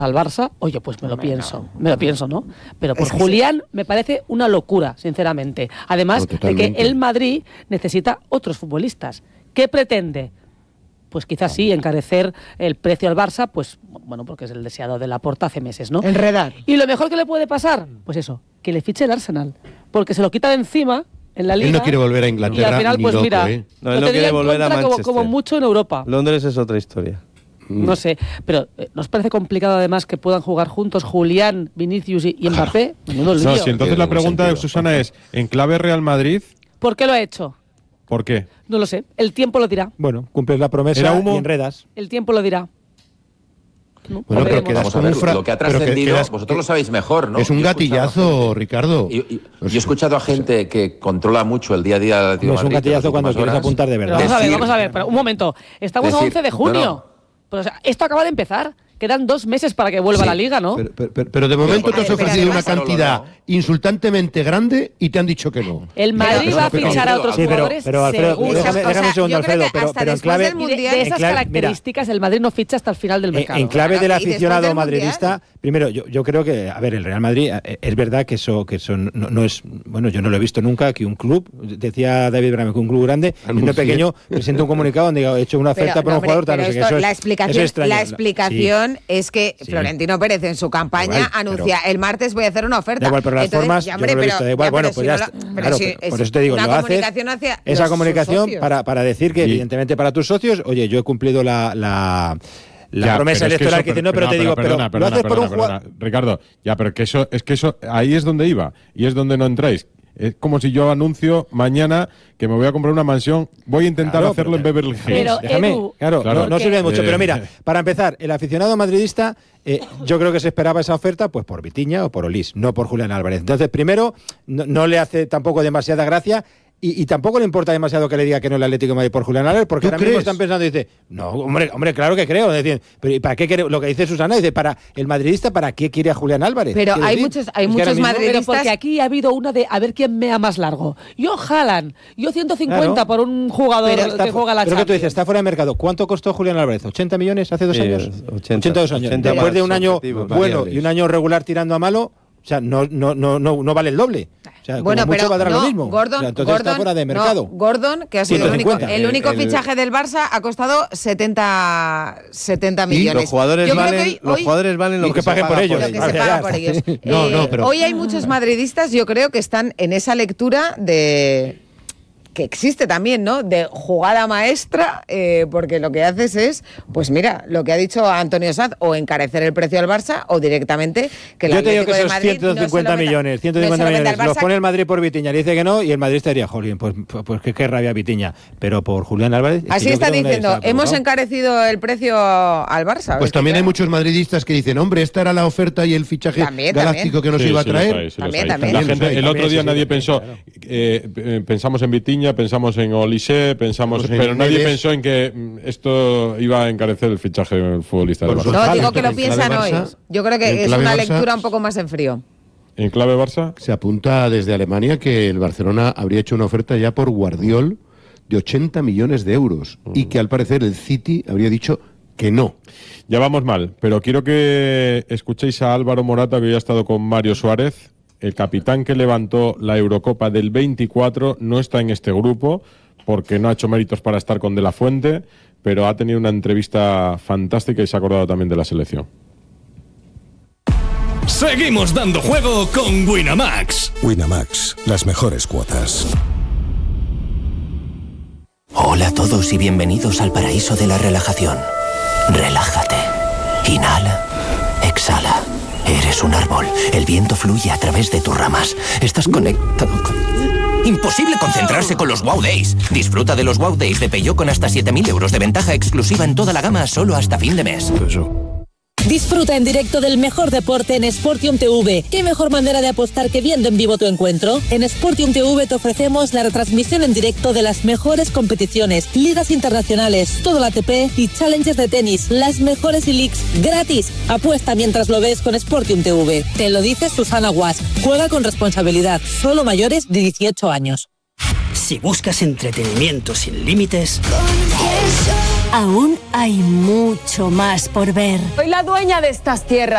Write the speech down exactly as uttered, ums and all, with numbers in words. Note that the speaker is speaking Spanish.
al Barça, oye, pues me lo Hombre, pienso, no. me lo pienso, ¿no? Pero por Es que Julián sí. me parece una locura, sinceramente. Además No, de que el Madrid necesita otros futbolistas. ¿Qué pretende? Pues quizás sí, encarecer el precio al Barça, pues bueno, porque es el deseado de Laporta hace meses, ¿no? Enredar. ¿Y lo mejor que le puede pasar? Pues eso, que le fiche el Arsenal, porque se lo quita de encima en la Liga. Él no quiere volver a Inglaterra. Y al final, ni pues loco, mira, ¿eh? No, él lo no tendría quiere en volver a contra como, Manchester. como mucho en Europa. Londres es otra historia. No sé, pero eh, ¿nos parece complicado además que puedan jugar juntos Julián, Vinicius y, y Mbappé? Menudo lío. No, si entonces la pregunta de Susana es, ¿en clave Real Madrid? ¿Por qué lo ha hecho? ¿Por qué? No lo sé, el tiempo lo dirá. Bueno, cumples la promesa ¿Era humo? y enredas. El tiempo lo dirá. No, Bueno, pero veremos. quedas Vamos a con ver, un fra- lo que ha pero que trascendido, quedas- vosotros lo sabéis mejor, ¿no? Es un Yo he escuchado a gatillazo, gente- Ricardo. Yo, yo- yo he escuchado a gente que controla mucho el día a día del Atlético No es un de Madrid, gatillazo en las cuando últimas quieres horas. apuntar de Pero verdad. vamos a ver, Decir- vamos a ver, pero un momento. Estamos Decir- a once de junio. no, no. Pero, o sea, esto acaba de empezar. Quedan dos meses para que vuelva Sí, a la Liga, ¿no? Pero, pero- pero de momento Pero, te has pero ofrecido una además- cantidad no, no. insultantemente grande y te han dicho que no. El Madrid Pero- va a pero- fichar a otros Sí, pero, jugadores pero Alfredo, seguro. déjame, O sea, déjame un segundo, yo creo Alfredo, que pero, hasta pero en después clave... del Y de, Mundial- de en esas clave- mira, características, el Madrid no ficha hasta el final del En, mercado. en clave Claro, del y después aficionado del madridista, primero, yo, yo creo que, a ver, el Real Madrid, eh, es verdad que eso, que eso no, no es, bueno, yo no lo he visto nunca, que un club, decía David Brame, que un club grande, y uno Anuncie. pequeño, presenta un comunicado donde diga, he hecho una oferta Pero, por no, un jugador, hombre, tal, no pero sé qué, esto- eso es- la eso es explicación, extraño. la explicación Sí. es que Sí. Florentino Pérez en su campaña Da igual, anuncia el martes voy a hacer una oferta. Da igual, pero las Entonces, formas, ya, yo hombre, no lo he pero- visto, da igual, ya, bueno, pero pues si ya no lo- está. pero Claro, si pero es por eso te digo, una lo haces, comunicación hacia esa los comunicación socios. para, para decir que, Y- evidentemente, para tus socios, oye, yo he cumplido la, la, la Ya, promesa pero es que electoral eso- que dice, no, pero te perdona, digo, perdona, pero perdona, lo haces por un perdona, jugador. perdona. Ricardo, ya, pero que eso, es que eso, ahí es donde iba, y es donde no entráis. Es como si yo anuncio mañana que me voy a comprar una mansión, voy a intentar Claro, hacerlo en pero- Beverly Hills. Pero, Déjame, Edu, claro, Claro. no, no porque- sirve mucho, Eh, pero mira, para empezar, el aficionado madridista, eh, yo creo que se esperaba esa oferta pues por Vitinha o por Olís, no por Julián Álvarez. Entonces, primero, no, no le hace tampoco demasiada gracia. Y, y tampoco le importa demasiado que le diga que no el Atlético de Madrid por Julián Álvarez, porque ¿Tú ahora mismo crees? están pensando y dice, no, hombre, hombre, claro que creo. Es decir, pero ¿y para qué quiere? Lo que dice Susana, dice, para el madridista, ¿para qué quiere a Julián Álvarez? Pero Quiero hay decir, muchos- hay es que ahora muchos mismo- madridistas- Pero porque aquí ha habido una de a ver quién mea más largo. Yo Haaland, yo ciento cincuenta Claro. por un jugador Pero está que fu- juega la pero que tú dices, Champions. está fuera de mercado. ¿Cuánto costó Julián Álvarez? ¿ochenta millones hace dos Sí, años? ochenta, ochenta y dos años. ochenta Después de más un año objetivos bueno variables. y un año regular tirando a malo, o sea, no, no, no, no, no vale el doble. O sea, Bueno, como mucho pero valdrá no, lo mismo. Gordon, O sea, entonces Gordon, está fuera de no, mercado. Gordon, que ha sido el único, ciento cincuenta. el único El- el- fichaje del Barça, ha costado setenta, setenta millones. Los jugadores, Yo creo que valen, hoy- los hoy- jugadores valen lo Y que, que paguen se por paga ellos. lo que Ah, se ya, paga ya. por ellos. No, Eh, no, pero- Hoy hay muchos madridistas, yo creo que están en esa lectura de que existe también, ¿no? De jugada maestra, eh, porque lo que haces es, pues mira, lo que ha dicho Antonio Sanz, o encarecer el precio al Barça, o directamente que el Yo te digo que Atlético de esos Madrid ciento cincuenta no se lo meta- millones, ciento no se cincuenta lo meta millones, al los Barça. pone el Madrid por Vitinha, le dice que no, y el Madrid estaría, jolín, pues, pues, pues qué, qué rabia Vitinha. Pero por Julián Álvarez. es que Así yo está creo que nadie diciendo, está hemos preocupado. encarecido el precio al Barça. Pues Es que, también hay claro, muchos madridistas que dicen, hombre, esta era la oferta y el fichaje También, galáctico también. que nos Sí, iba a sí los traer. hay, sí los También, hay. también. La También gente- los hay. el otro También, día sí, nadie sí, pensó, claro. eh, eh, pensamos en Vitinha, pensamos en Olise, pensamos, Pues en pero nadie Neves. pensó en que mm, esto iba a encarecer el fichaje del futbolista del Por Barça. supuesto. No, digo Ojalá, que lo en piensan clave hoy. Barça- Yo creo en que es clave una Barça- lectura un poco más en frío. En clave Barça, Se apunta desde Alemania que el Barcelona habría hecho una oferta ya por Guardiol de ochenta millones de euros y que al parecer el City habría dicho que no. ya vamos mal, pero quiero que escuchéis a Álvaro Morata, que hoy ha estado con Mario Suárez, el capitán que levantó la Eurocopa del veinticuatro, no está en este grupo porque no ha hecho méritos para estar con De La Fuente, pero ha tenido una entrevista fantástica y se ha acordado también de la selección. Seguimos dando juego con Winamax. Winamax, las mejores cuotas. Hola a todos y bienvenidos al paraíso de la relajación. Relájate. Inhala. Exhala. Eres un árbol. El viento fluye a través de tus ramas. Estás conectado con... Imposible concentrarse con los Wow Days. Disfruta de los Wow Days de Peugeot con hasta siete mil euros de ventaja exclusiva en toda la gama solo hasta fin de mes. Disfruta en directo del mejor deporte en Sportium T V. ¿Qué mejor manera de apostar que viendo en vivo tu encuentro? En Sportium T V te ofrecemos la retransmisión en directo de las mejores competiciones, ligas internacionales, todo el A T P y Challengers de tenis, las mejores e-leagues gratis. Apuesta mientras lo ves con Sportium T V. Te lo dice Susana Guas. Juega con responsabilidad. Solo mayores de dieciocho años. Si buscas entretenimiento sin límites, aún hay mucho más por ver. Soy la dueña de estas tierras.